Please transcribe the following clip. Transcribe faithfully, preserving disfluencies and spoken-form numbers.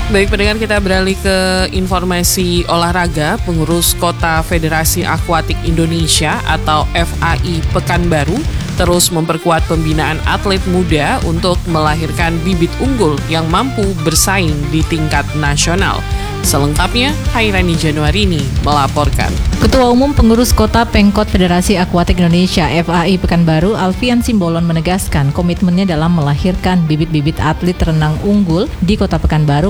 Baik pendengar, kita beralih ke informasi olahraga. Pengurus Kota Federasi Akuatik Indonesia atau F A I Pekanbaru terus memperkuat pembinaan atlet muda untuk melahirkan bibit unggul yang mampu bersaing di tingkat nasional. Selengkapnya, Hairani Januarini melaporkan. Ketua Umum Pengurus Kota Pengkot Federasi Akuatik Indonesia F A I Pekanbaru, Alfian Simbolon menegaskan komitmennya dalam melahirkan bibit-bibit atlet renang unggul di Kota Pekanbaru